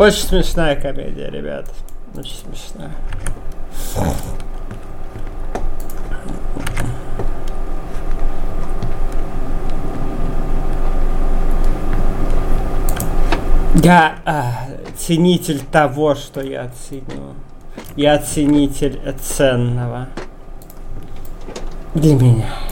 Очень смешная комедия, ребят. Очень смешная. Я ценитель того, что я ценю. Я ценитель ценного. Для меня.